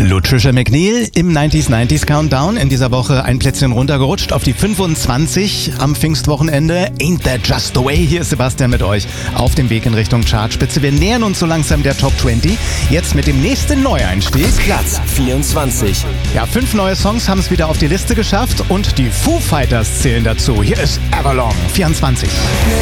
Latricia McNeil im 90s Countdown. In dieser Woche ein Plätzchen runtergerutscht auf die 25 am Pfingstwochenende. Ain't that just the way? Hier ist Sebastian mit euch auf dem Weg in Richtung Chartspitze. Wir nähern uns so langsam der Top 20. Jetzt mit dem nächsten Neueinstieg. Platz 24. Ja, 5 neue Songs haben es wieder auf die Liste geschafft und die Foo Fighters zählen dazu. Hier ist Avalon, 24.